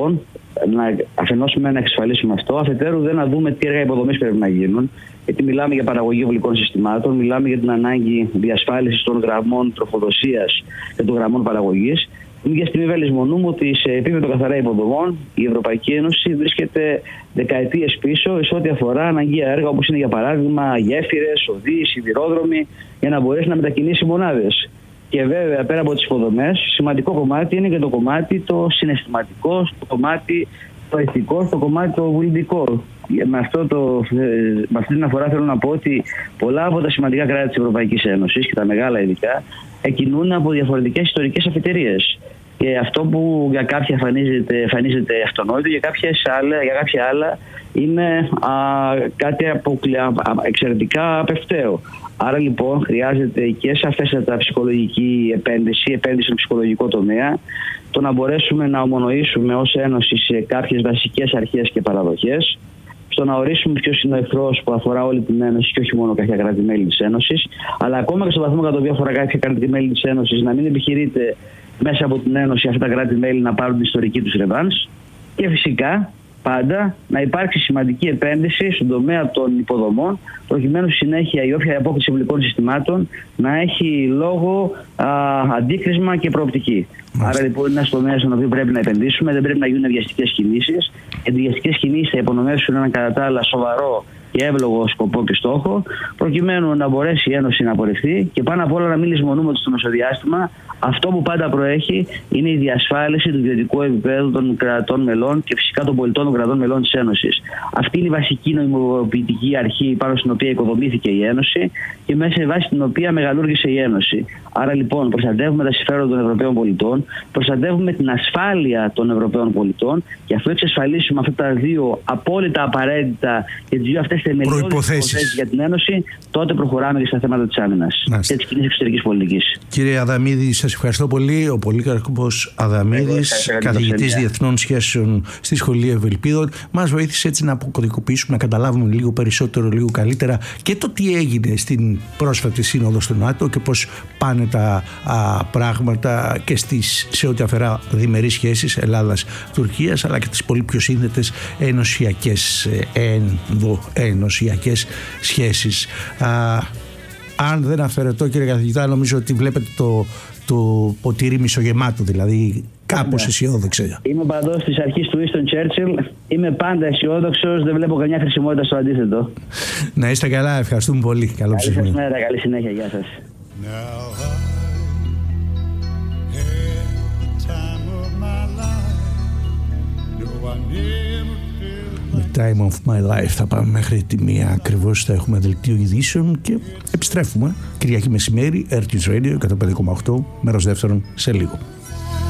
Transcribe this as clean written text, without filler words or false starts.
λοιπόν αφενός να εξασφαλίσουμε αυτό, αφετέρου να δούμε τι έργα υποδομής πρέπει να γίνουν. Γιατί μιλάμε για παραγωγή υλικών συστημάτων, μιλάμε για την ανάγκη διασφάλισης των γραμμών τροφοδοσίας και των γραμμών παραγωγής. Μια στιγμή δεν λησμονούμε ότι σε επίπεδο καθαρά υποδομών η Ευρωπαϊκή Ένωση βρίσκεται δεκαετίες πίσω σε ό,τι αφορά αναγκαία έργα όπως είναι για παράδειγμα γέφυρες, οδοί, σιδηρόδρομοι, για να μπορέσει να μετακινήσει μονάδες. Και βέβαια πέρα από τις υποδομές, σημαντικό κομμάτι είναι και το κομμάτι το συναισθηματικό, το κομμάτι το ηθικό, το κομμάτι το πολιτικό. Με αυτή την αφορά θέλω να πω ότι πολλά από τα σημαντικά κράτη της Ευρωπαϊκής Ένωσης και τα μεγάλα ειδικά εκκινούν από διαφορετικές ιστορικές αφετηρίες. Και αυτό που για κάποια εμφανίζεται αυτονόητο, για κάποια άλλα είναι κάτι εξαιρετικά απευταίο. Άρα λοιπόν χρειάζεται και σαφέστατα ψυχολογική επένδυση στον ψυχολογικό τομέα, το να μπορέσουμε να ομονοήσουμε ως Ένωση σε κάποιες βασικές αρχές και παραδοχές, στο να ορίσουμε ποιος είναι ο εχθρός που αφορά όλη την Ένωση και όχι μόνο κάποια κράτη-μέλη της Ένωσης, αλλά ακόμα και στο βαθμό κατά το οποίο αφορά κάποια κράτη-μέλη της Ένωσης να μην επιχειρείται μέσα από την Ένωση αυτά τα κράτη-μέλη να πάρουν την ιστορική τους ρεβάνς και φυσικά πάντα να υπάρξει σημαντική επένδυση στον τομέα των υποδομών, προκειμένου στη συνέχεια η όποια απόκτηση υλικών συστημάτων να έχει λόγο αντίκρισμα και προοπτική. Άρα λοιπόν είναι ένας τομέας στον οποίο πρέπει να επενδύσουμε, δεν πρέπει να γίνουν βιαστικές κινήσεις. Γιατί οι βιαστικές κινήσεις θα υπονομεύσουν έναν κατά τα άλλα σοβαρό και εύλογο σκοπό και στόχο, προκειμένου να μπορέσει η Ένωση να πορευτεί και πάνω απ' όλα να μην λησμονούμε ότι στο μεσοδιάστημα αυτό που πάντα προέχει είναι η διασφάλιση του ιδιωτικού επίπεδου των κρατών μελών και φυσικά των πολιτών των κρατών μελών της Ένωσης. Αυτή είναι η βασική νοημοποιητική αρχή πάνω στην οποία οικοδομήθηκε η Ένωση και μέσα σε βάση την οποία μεγαλούργησε η Ένωση. Άρα λοιπόν προστατεύουμε τα συμφέροντα των Ευρωπαίων πολιτών, προστατεύουμε την ασφάλεια των Ευρωπαίων πολιτών και αφού εξασφαλίσουμε αυτά τα δύο απόλυτα απαραίτητα και τις δύο αυτές θεμελιώδεις προϋποθέσεις για την Ένωση, τότε προχωράμε και στα θέματα της άμυνας και της κοινής εξωτερικής πολιτικής. Κύριε Αδαμίδη, σας ευχαριστώ πολύ. Ο Πολύκαρπος Αδαμίδης, καθηγητής Διεθνών Σχέσεων στη Σχολή Ευελπίδων, μας βοήθησε έτσι να αποκωδικοποιήσουμε, να καταλάβουμε λίγο περισσότερο, λίγο καλύτερα και το τι έγινε στην πρόσφατη σύνοδο στο ΝΑΤΟ και πώς πάνε τα πράγματα και σε ό,τι αφορά διμερείς σχέσεις Ελλάδας-Τουρκίας, αλλά και τις πολύ πιο σύνδετες ενδοενωσιακές σχέσεις. Αν δεν αφαιρετώ, κύριε καθηγητά, νομίζω ότι βλέπετε το ποτήρι μισογεμάτο, δηλαδή κάπως αισιόδοξο. Είμαι παντός της αρχής του Winston Churchill. Είμαι πάντα αισιόδοξος, δεν βλέπω καμιά χρησιμότητα στο αντίθετο. Να είστε καλά, ευχαριστούμε πολύ. Καλό ψυχή. Καλή μέρα, καλή συνέχεια, γεια σας. The time of my life. Θα πάμε μέχρι τη 1 ακριβώς, θα έχουμε δελτίο ειδήσεων και επιστρέφουμε Κυριακή μεσημέρι, Airtils Radio 105,8, μέρος δεύτερον σε λίγο.